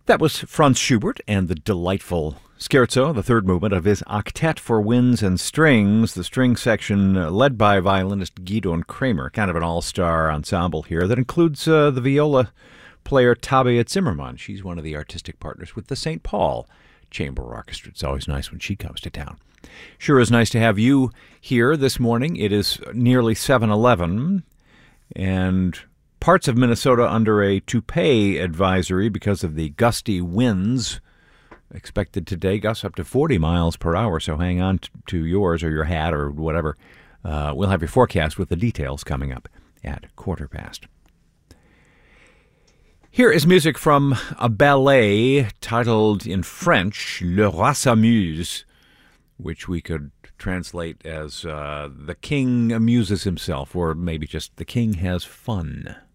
That was Franz Schubert and the delightful Scherzo, the third movement of his Octet for Winds and Strings, the string section led by violinist Gidon Kramer, kind of an all-star ensemble here that includes the viola player Tabea Zimmermann. She's one of the artistic partners with the St. Paul Chamber Orchestra. It's always nice when she comes to town. Sure is nice to have you here this morning. It is nearly 7:11, and parts of Minnesota under a toupee advisory because of the gusty winds expected today, gusts up to 40 miles per hour, so hang on to yours or your hat or whatever. We'll have your forecast with the details coming up at 1:15. Here is music from a ballet titled in French, Le Roi s'amuse, which we could translate as The King Amuses Himself, or maybe just The King Has Fun.